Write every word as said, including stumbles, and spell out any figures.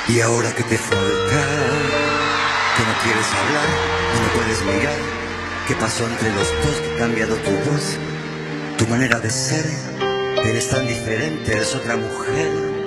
Y ahora que te falta, que no quieres hablar, no me puedes mirar, ¿qué pasó entre los dos? Que ha cambiado tu voz, tu manera de ser, eres tan diferente, eres otra mujer.